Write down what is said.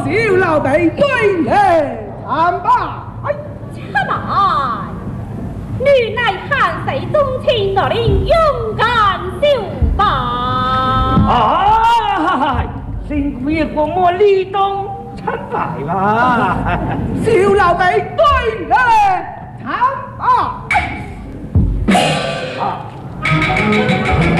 小老弟对嘞，参吧。哎， 出来！女乃汉水中青罗令勇敢小吧。 啊！幸亏我莫立冬出来嘛。 小老弟对嘞，参吧。